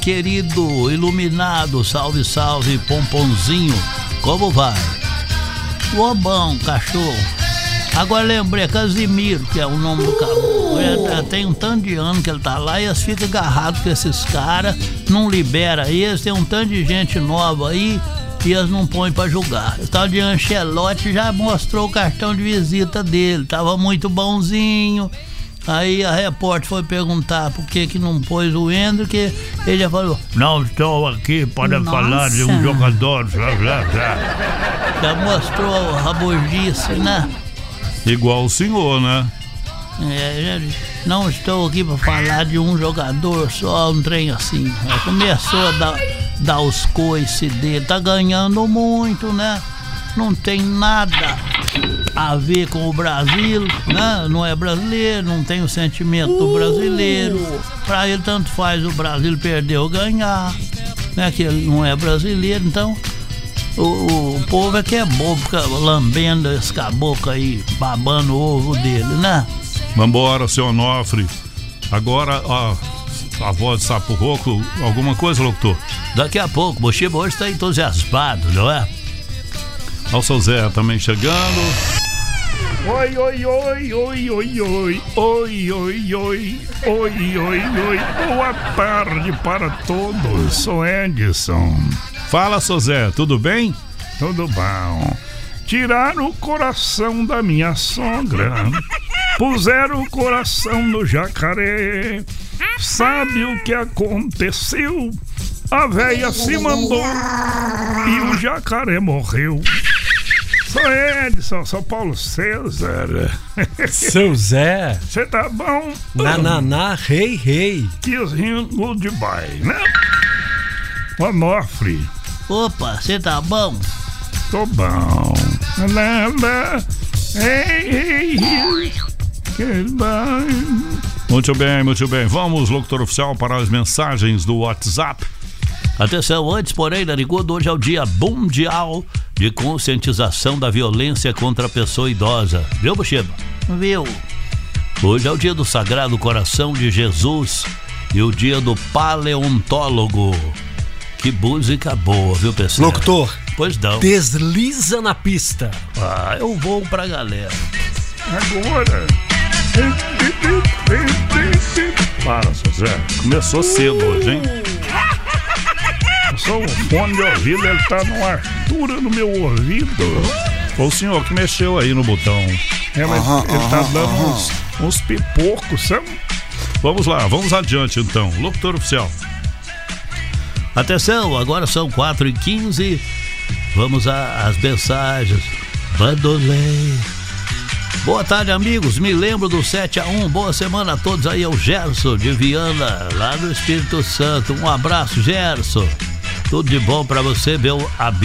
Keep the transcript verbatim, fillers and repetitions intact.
querido, iluminado, salve, salve, Pomponzinho, como vai? Ô bom, cachorro. Agora lembrei, Casimiro, que é o nome do caboclo. É, tem um tanto de ano que ele tá lá e eles ficam agarrados com esses caras, não libera eles, tem um tanto de gente nova aí e eles não põem pra julgar. O tal de Ancelotti já mostrou o cartão de visita dele, tava muito bonzinho. Aí a repórter foi perguntar por que que não pôs o Hendrick, ele já falou: não estou aqui para Nossa. falar de um jogador, blá, blá, blá. Já mostrou a rabugice, né? Igual o senhor, né? É, não estou aqui para falar de um jogador só, um trem assim. Aí começou a dar, dar os coices dele, tá ganhando muito, né? Não tem nada a ver com o Brasil, né? Não é brasileiro, não tem o sentimento do brasileiro. Pra ele tanto faz o Brasil perder ou ganhar, né? Que ele não é brasileiro, então o, o povo é que é bobo, fica lambendo esse caboclo aí, babando o ovo dele, né? Vambora, seu Onofre. Agora, ó, a voz de sapo rouco, alguma coisa, locutor? Daqui a pouco, o Bochiba hoje tá entusiasmado, não é? Olha o seu Zé também chegando. Oi, oi, oi, oi, oi, oi, oi, oi, oi, oi, oi, oi, boa tarde para todos, sou Edson. Fala, seu Zé, tudo bem? Tudo bom. Tiraram o coração da minha sogra, puseram o coração no jacaré. Sabe o que aconteceu? A véia se mandou e o jacaré morreu. Sou Edson, sou Paulo César. Seu Zé. Você tá bom? Nananá, rei, rei. Kissing goodbye, né? Onofre. Opa, você tá bom? Tô bom. Nada. Ei, ei, goodbye. Muito bem, muito bem. Vamos, locutor oficial, para as mensagens do WhatsApp. Atenção, antes, porém, Narigudo, hoje é o Dia Mundial de Conscientização da Violência contra a Pessoa Idosa. Viu, Bochiba? Viu? Hoje é o dia do Sagrado Coração de Jesus e o dia do paleontólogo. Que música boa, viu, pessoal? Locutor. Pois não. Desliza na pista. Ah, eu vou pra galera. Agora. Para, seu Zé. Começou cedo hoje, hein? Só o fone de ouvido, ele tá numa altura no meu ouvido. Foi o senhor que mexeu aí no botão. É, mas Aham, ele tá aham, dando aham. uns, uns pipocos, sabe? Vamos lá, vamos adiante então. Locutor oficial. Atenção, agora são quatro e quinze. Vamos às mensagens. Bandolei. Boa tarde, amigos. Me lembro do sete a um. Boa semana a todos aí. É o Gerson de Viana, lá no Espírito Santo. Um abraço, Gerson. Tudo de bom pra você, meu amigo.